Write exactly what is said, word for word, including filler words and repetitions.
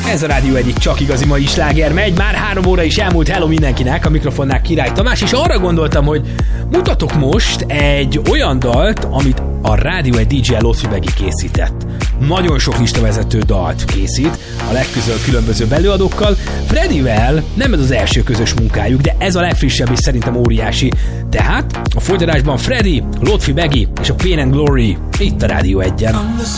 Ez a Rádió egyik csak igazi mai sláger megy, már három óra is elmúlt, hello mindenkinek, a mikrofonnál Király Tamás, és arra gondoltam, hogy mutatok most egy olyan dalt, amit a Rádió egy dé dzsé Lotfi Begi készített. Nagyon sok listavezető dalt készít, a legközelebb különböző belőadókkal. Fredivel nem ez az első közös munkájuk, de ez a legfrissebb és szerintem óriási. Tehát a folytatásban Fredi, Lotfi Begi és a Pain and Glory itt a Rádió egyen.